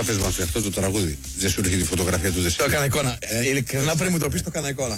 Τώρα πες μας αυτό το τραγούδι. Δεν σου έρχεται η φωτογραφία του Δεσίλη? Το έκανα εικόνα. Ειλικρινά πριν μου το πεις, το έκανα εικόνα.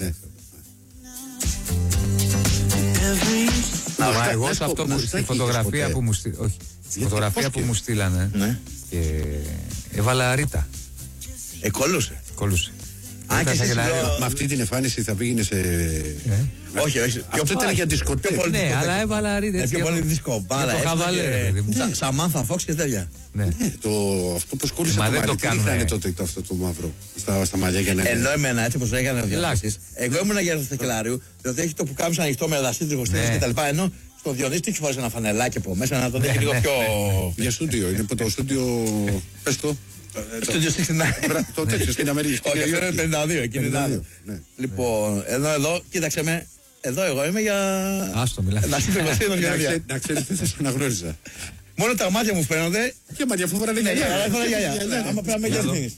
Αλλά εγώ σε αυτό που στη φωτογραφία που μου στείλανε. Όχι. Στη φωτογραφία που μου στείλανε. Και έβαλα Ρίτα. Κόλλουσε. Αν και με αυτή την εμφάνιση θα πήγαινε σε. Όχι, όχι. Αυτό ήταν για δισκοτέκ. Ναι, αλλά έβαλα Ρίτα. Πιο πολύ δίσκο. Σαμάνθα Φόξ και τέτοια. Αυτό που σκούρισε το μαλλί, τι ήταν τότε αυτό το μαύρο στα μαλλιά για να. Ενώ εμένα έτσι όπως έκανε ο Διονύσης, εγώ ήμουν για το Στεκελάριου, διότι έχει το που κάμισα ανοιχτό με δασί τριγοστήρες και τα λοιπά. Ενώ στο Διονύση τι φοράς ένα φανελάκι από μέσα να το δει λίγο πιο. Για στούντιο, είναι το στούντιο. Πες το. Στούντιο το τέτοιο στην Αμερική. Όχι, αυτό είναι 52, εκείνη είναι άλλο. Λοιπόν, εδώ, κοίταξε με. Εδώ εγώ είμαι για. Άστο, μιλάμε. Να ξέρεις τι σας αναγνώριζα. Μόνο τα μάτια μου φαίνονται. Και μάτια αφού φοράνε γυαλιά. Άμα πρέπει να με γερνείς.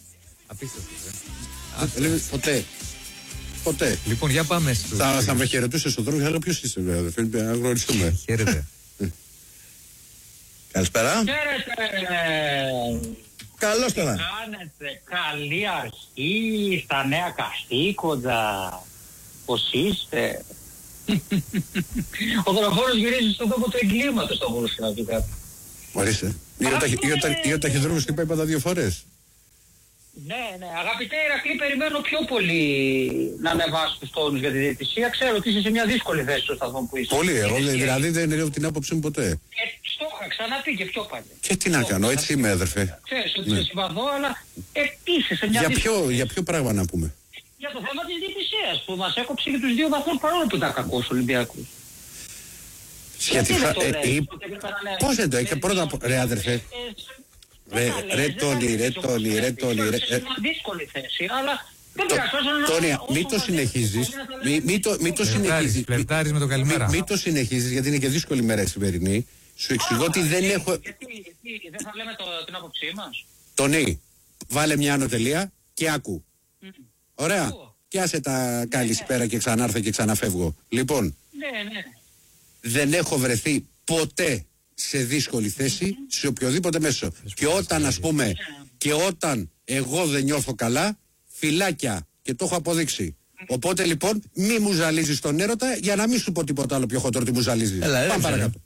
Απίστευτο. Ποτέ. Λοιπόν, για πάμε στο. Θα με χαιρετούσε στον δρόμο, αλλά ποιος είσαι, βέβαια. Θέλει να γνωριστούμε. Χαίρετε. Καλησπέρα. Χαίρετε. Καλώς τώρα. Κάνετε καλή αρχή στα νέα καθήκοντα. Πώς είστε? Ο δορυφόρος γυρίζει στον τόπο του εγκλήματος στο Βόλο συναντικά. Ορίστε. Ή ο ταχυδρόμος τι είπα 2 φορές. Ναι, αγαπητέ Ηρακλή, περιμένω πιο πολύ να ανεβάσει τους τόνους για τη διαιτησία. Ξέρω ότι είσαι σε μια δύσκολη θέση στο σταθμό που είσαι. Πολύ, εγώ δηλαδή δεν λέω την άποψή μου ποτέ. Στο είχα ξαναπεί και πιο παλιά. Και τι να κάνω, έτσι είμαι, αδερφέ. Ξέρεις ότι σε συμπαθώ, αλλά είσαι σε μια δύσκολη. Για ποιο πράγμα να πούμε? Για το θέμα της διαιτησίας που μας έκοψε και τους 2 βαθμούς παρόλο που ήταν κακός Ολυμπιακός. Σχετικά. Πώς δεν το έχει πρώτα, ρε αδερφέ. Ρε Τόνι. Είναι δύσκολη θέση, αλλά δεν πειράζει. Τόνια, μην το συνεχίζεις. Μην το συνεχίζεις. Φλερτάρεις με το καλημέρα. Μην το συνεχίζεις, γιατί είναι και δύσκολη μέρα η σημερινή. Σου εξηγώ ότι δεν έχω. Γιατί δεν θα λέμε την άποψή μας? Τόνι, βάλε μια άνω τελεία και άκου. Ωραία. Και άσε τα καλησπέρα και ξανάρθε και ξαναφεύγω. Λοιπόν, δεν έχω βρεθεί ποτέ σε δύσκολη θέση σε οποιοδήποτε μέσο. Και όταν, ας πούμε, και όταν εγώ δεν νιώθω καλά, φυλάκια, και το έχω αποδείξει. Οπότε λοιπόν μη μου ζαλίζεις τον έρωτα, για να μην σου πω τίποτα άλλο πιο χοντρό ότι μου ζαλίζεις. Πάμε παρακάτω.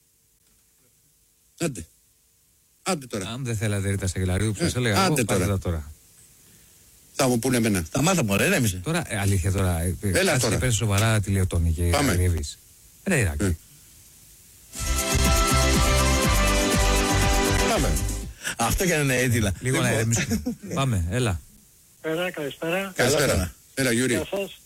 Άντε τώρα. Αν δεν θέλατε Ρίτα Στεγελαρίου, ποιος έλεγα εγώ, πάτε τώρα. Θα μου πούνε εμένα. Τα μάθα μου, ρε, έμεισε. Τώρα, αλήθεια τώρα. Έλα τώρα. Πες σοβαρά τη Λεωτόνη και γρήβεις. Ρε Ηρακλή. Πάμε. Αυτό και είναι έτοιλα. Λίγο να ηρεμήσουμε. Πάμε, έλα. Καλησπέρα. Καλησπέρα. Έλα Γιούρι.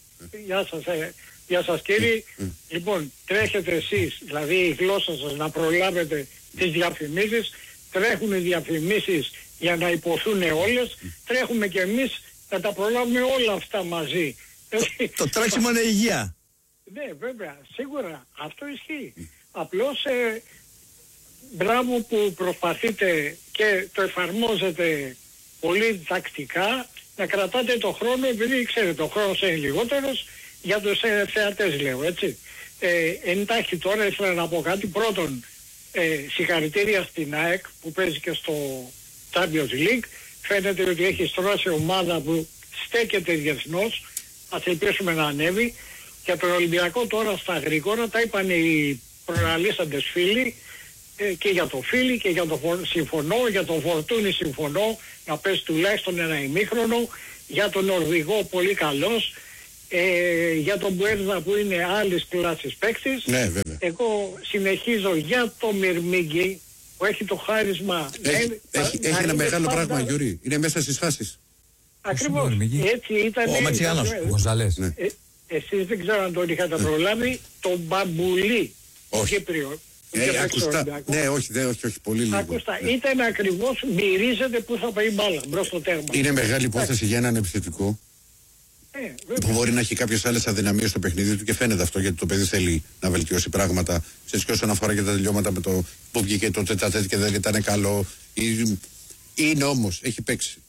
Γεια σας κύριοι. Λοιπόν, τρέχετε εσείς, δηλαδή η γλώσσα σας, να προλάβετε τις διαφημίσεις. Τρέχουν οι διαφημίσεις για να υποθούν όλες. Τρέχουμε και εμείς να τα προλάβουμε όλα αυτά μαζί. Το τρέξιμο είναι υγεία. Ναι, βέβαια, σίγουρα. Αυτό ισχύει. Απλώς μπράβο που προσπαθείτε και το εφαρμόζετε πολύ τακτικά, να κρατάτε το χρόνο, επειδή ξέρετε ο χρόνος είναι λιγότερος, για τους θεατές λέω, έτσι. Εντάχει τώρα ήθελα να πω κάτι. Πρώτον, συγχαρητήρια στην ΑΕΚ που παίζει και στο Champions League. Φαίνεται ότι έχει στρώσει ομάδα που στέκεται διεθνώς. Ας ελπίσουμε να ανέβει. Και τον Ολυμπιακό τώρα στα γρήγορα τα είπαν οι προαναλύσαντες φίλοι, και για το Φίλι και για το συμφωνώ, για τον Φορτούνη συμφωνώ, να πέσει τουλάχιστον ένα ημίχρονο, για τον Νορβηγό πολύ καλός, για τον Μπουέρδα που είναι άλλης κλάσης παίκτης. Ναι, βέβαια. Εγώ συνεχίζω για το Μυρμήγκη που έχει το χάρισμα. Έχει ένα μεγάλο πράγμα, Γιούρι. Είναι μέσα στις φάσεις. Ακριβώς. Έτσι ήταν. Ο Μεξικάνος, ο Γκονζαλές. Εσείς δεν ξέρω αν τον είχατε προλάβει, τον Μπαμπουλή, ο Κύπριο. Ναι, όχι, πολύ λίγο. Ακούστε, ήταν ακριβώς, μυρίζεται που θα πάει μπάλα μπρος στο τέρμα. Είναι μεγάλη υπόθεση για έναν επιθετικό που μπορεί να έχει κάποιες άλλες αδυναμίες στο παιχνίδι του και φαίνεται αυτό, γιατί το παιδί θέλει να βελτιώσει πράγματα σε σχέση όσον αφορά και τα τελειώματα με το που βγήκε το τετατέτ και δεν ήταν καλό. Είναι όμως, έχει παίξει.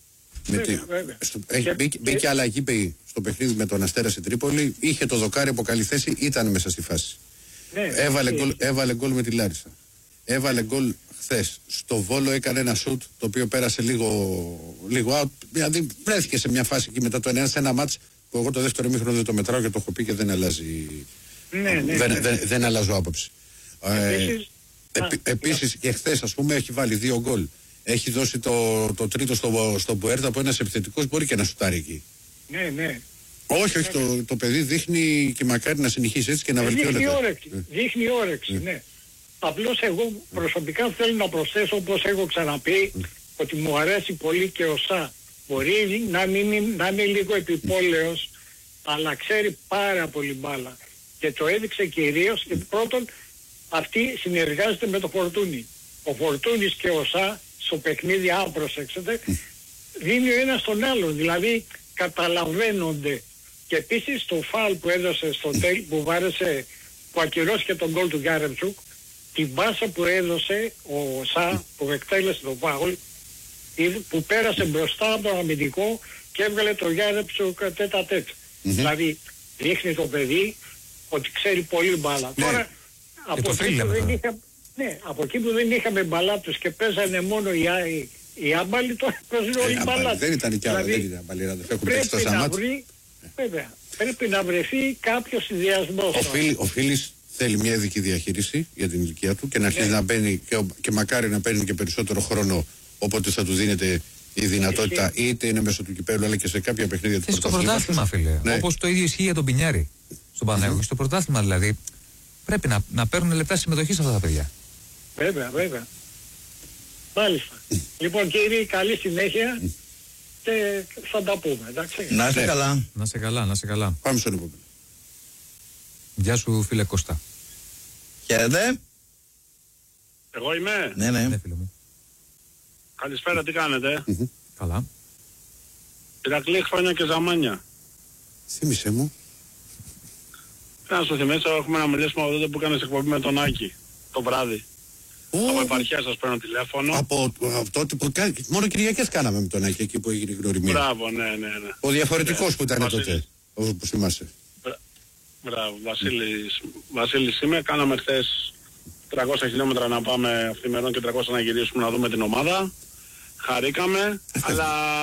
Μπήκε αλλαγή στο παιχνίδι με τον Αστέρα στην Τρίπολη, είχε το δοκάρι από καλή θέση, ήταν μέσα στη φάση. Έβαλε γκολ με τη Λάρισα. Έβαλε γκολ χθες στο Βόλο έκανε ένα σουτ το οποίο πέρασε λίγο out. Δηλαδή βρέθηκε σε μια φάση εκεί μετά το 9 σε ένα μάτς που εγώ το δεύτερο ημίχρονο δεν το μετράω και το έχω πει και δεν αλλάζει. Δεν αλλάζω άποψη. Επίσης και χθες ας πούμε έχει βάλει 2 γκολ. Έχει δώσει το τρίτο στο Μπουέρτα που ένας επιθετικός μπορεί και να σουτάρει εκεί. Ναι. Όχι, το παιδί δείχνει και μακάρι να συνεχίσει έτσι και να βελτιώνεται. Δείχνει όρεξη, ναι. Απλώς εγώ προσωπικά θέλω να προσθέσω, όπως έχω ξαναπεί, ότι μου αρέσει πολύ και ο Σα. Μπορεί να είναι λίγο επιπόλαιος, αλλά ξέρει πάρα πολύ μπάλα. Και το έδειξε κυρίως και πρώτον αυτή συνεργάζεται με το Φορτούνι. Ο Φορτούνις και ο Σα στο παιχνίδι, αν προσέξετε, δίνει ο ένας τον άλλον. Δηλαδή καταλαβαίνονται. Και επίσης το φάουλ που έδωσε στο τέλ που βάρεσε, που ακυρώσει τον γκολ του Γκάρεμτσουκ, την πάσα που έδωσε ο Σα που εκτέλεσε το φάουλ, που πέρασε μπροστά από τον αμυντικό και έβγαλε το Γκάρεμτσουκ τέτα τέτ. Δηλαδή δείχνει το παιδί ότι ξέρει πολύ μπάλα. Τώρα από εκεί που δεν είχαμε μπαλάτους και παίζανε μόνο οι άμπαλοι, τώρα παίζουν όλοι οι μπαλάτους. Δεν ήταν και άλλο, δεν ήταν μπαλίρα. Βέβαια, πρέπει να βρεθεί κάποιος συνδυασμός. Ο Φίλης θέλει μια ειδική διαχείριση για την ηλικία του και να αρχίσει να μπαίνει και μακάρι να παίρνει και περισσότερο χρόνο, όποτε θα του δίνεται η δυνατότητα, είτε είναι μέσω του κυπέλλου αλλά και σε κάποια παιχνίδια του πρωταθλήματος. Στο πρωτάθλημα, φίλε. Όπως το ίδιο ισχύει για τον Πινιάρη στον Παναθηναϊκό. Στο πρωτάθλημα δηλαδή πρέπει να παίρνουν λεπτά συμμετοχή σε αυτά τα παιδιά. Βέβαια. Μάλιστα. Λοιπόν κύριοι, καλή συνέχεια και θα τα πούμε, εντάξει. Να είστε καλά. Να είστε καλά. Πάμε στον επόμενο. Γεια σου φίλε Κώστα. Χαίρετε. Εγώ είμαι. Ναι, φίλε μου. Καλησπέρα, τι κάνετε? Καλά. Ηρακλή, χρόνια και ζαμάνια. Θύμισε μου. Να σου θυμίσω, έχουμε να μιλήσουμε από τότε που έκανες εκπομπή με τον Άκη το βράδυ. Από επαρχία σας παίρνω τηλέφωνο. Από τότε που μόνο Κυριακές κάναμε με τον Άκη εκεί που έγινε η γνωριμία. Μπράβο, ναι. Ο διαφορετικός που ήταν τότε, όπως θυμάσαι. Μπράβο, Βασίλης είμαι. Κάναμε χθες 300 χιλιόμετρα να πάμε αυθημερών και 300 να γυρίσουμε να δούμε την ομάδα. Χαρήκαμε, αλλά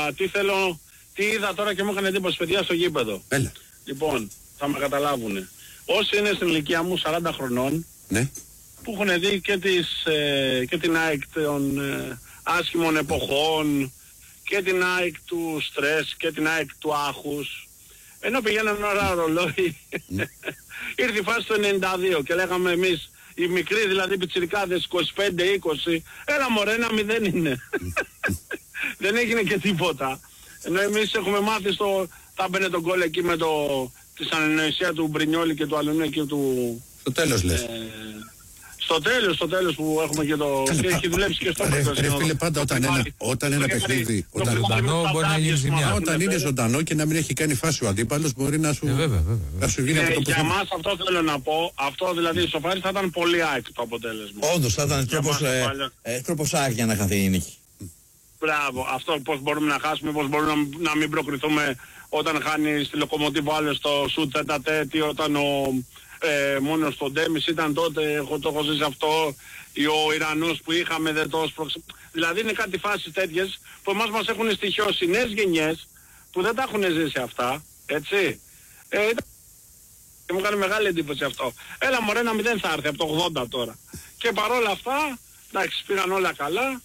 τι είδα τώρα και μου έκανε εντύπωση παιδιά στο γήπεδο. Έλα. Λοιπόν, θα με καταλάβουνε. Όσοι είναι στην ηλικία μου 40 χρονών, ναι, που έχουν δει και την ΑΕΚ των άσχημων εποχών και την ΑΕΚ του στρες και την ΑΕΚ του άχους, ενώ πηγαίναν ώρα ρολόι, ήρθε η φάση του 92 και λέγαμε εμείς οι μικροί δηλαδή πιτσιρικάδες 25-20, έλα μωρέ, 1-0 είναι. Δεν έγινε και τίποτα. Ενώ εμείς έχουμε μάθει θα μπαινε τον γκολ εκεί με τη συνεννοησία του Μπρινιόλη και του Αλουνού και του... Στο τέλος λες. Στο τέλος που έχουμε και το... και έχει δουλέψει και στο τέλος. Ρε φίλε, πάντα όταν ένα παιχνίδι... Ζωντανό μπορεί να γίνει ζημιά. Όταν είναι ζωντανό και να μην έχει κάνει φάση ο αντίπαλος μπορεί να σου γίνει από το για εμάς αυτό θέλω να πω. Αυτό δηλαδή η σοφάρι θα ήταν πολύ ΑΕΚ το αποτέλεσμα. Όντως θα ήταν τρόπος ΑΕΚ για να χαθεί η νίκη. Μπράβο, αυτό πώς μπορούμε να χάσουμε, πώς μπορούμε να μην προκριθούμε όταν χάνει στη Λοκομοτίβο άλλος το σουτ τέτα-τέτη, όταν μόνο στον Ντέμις ήταν τότε, εγώ το έχω ζήσει αυτό, ο Ιρανός που είχαμε δεν το δηλαδή είναι κάτι φάσεις τέτοιες που εμάς μας έχουν στοιχειώσει οι νέες γενιές που δεν τα έχουν ζήσει αυτά, έτσι. Και μου κάνει μεγάλη εντύπωση αυτό. Έλα μωρέ, 1-0 θα έρθει από το 80 τώρα. Και παρόλα αυτά, εντάξει, πήγαν όλα καλά.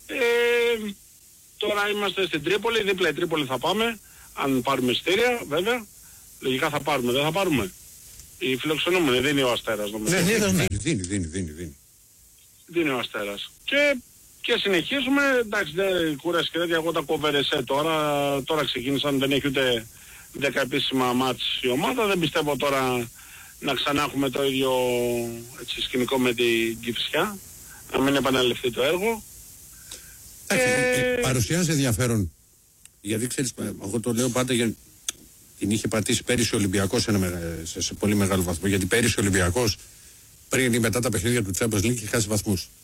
Τώρα είμαστε στην Τρίπολη, δίπλα η Τρίπολη θα πάμε, αν πάρουμε εισιτήρια βέβαια, λογικά θα πάρουμε, δεν θα πάρουμε. Οι φιλοξενούμενοι, δίνει ο Αστέρας νομίζω. Ναι, δίνει. Δίνει ο Αστέρας. Και συνεχίζουμε, εντάξει δεν κούρασε και τέτοια, εγώ τα κοβέρεσέ τώρα ξεκίνησαν, δεν έχει ούτε 10 επίσημα μάτς η ομάδα, δεν πιστεύω τώρα να ξανά έχουμε το ίδιο έτσι, σκηνικό με την Κηφισιά, να μην επαναληφθεί το έργο. Παρουσιάζει ενδιαφέρον. Γιατί ξέρεις, εγώ το λέω πάντα για την είχε πατήσει πέρυσι ο Ολυμπιακός σε πολύ μεγάλο βαθμό. Γιατί πέρυσι ο Ολυμπιακός πριν ή μετά τα παιχνίδια του Champions League είχε χάσει βαθμούς.